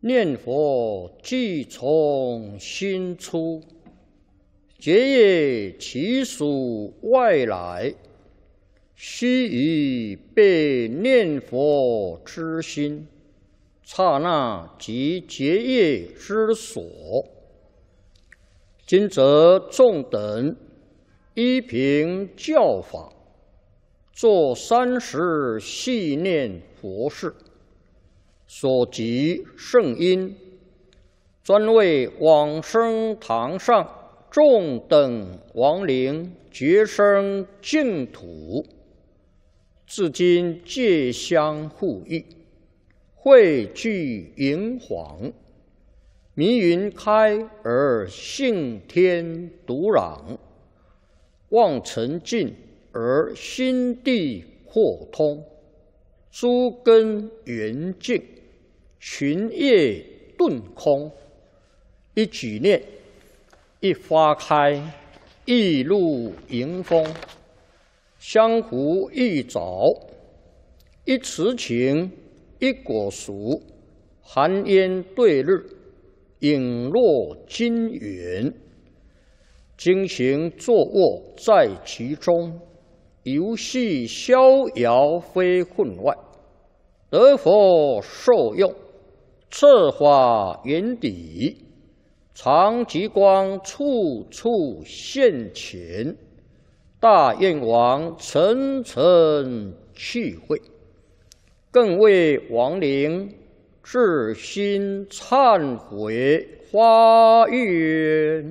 念佛即从心出，结业其属外来，须臾被念佛之心，刹那即结业之所。今则众等依凭教法，作30系念佛事，所及圣因，专为往生堂上众等亡灵觉生净土，至今皆相互益，汇聚营黄，迷云开而性天独朗，望尘尽而心地豁通，诸根圆净，群业顿空。一举念，一花开，一露迎风，相互一早，一慈情，一果熟，寒烟对日，影落金元。经行坐卧在其中，游戏逍遥非分外，得佛受用，策法圆底，常极光处处现前，大愿王层层去会，更为亡灵至心忏悔发愿。